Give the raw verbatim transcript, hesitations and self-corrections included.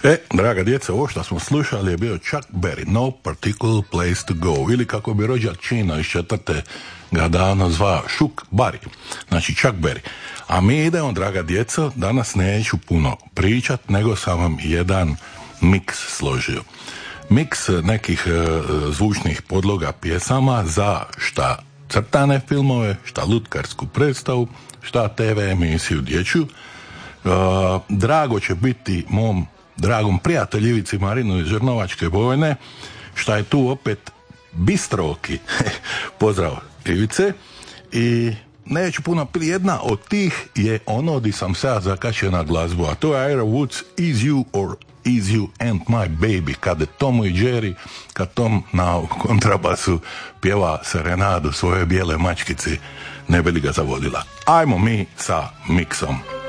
E, draga djeca, ovo što smo slušali je bio Chuck Berry, No Particular Place to Go, ili kako bi rođak Čina iz četvrte ga davno zvao Šuk Bari, znači Chuck Berry. A mi idemo, draga djeco, danas neću puno pričat, nego sam vam jedan miks složio. Miks nekih e, zvučnih podloga pjesama za šta crtane filmove, šta lutkarsku predstavu, šta te ve emisiju dječju. E, drago će biti mom dragom prijatelju Ivici Marinu iz Žrnovačke Bojne, šta je tu opet bistroki. Pozdrav Ivice. I neću puno prije, jedna od tih je ono di sam se ja zakačio na glazbu, a to je Ira Woods, Is You or Is You and My Baby, kada Tomu i Jerry, kad Tom na kontrabasu pjeva serenadu svoje bijele mačkici, ne bi li ga zavodila. Ajmo mi sa miksom.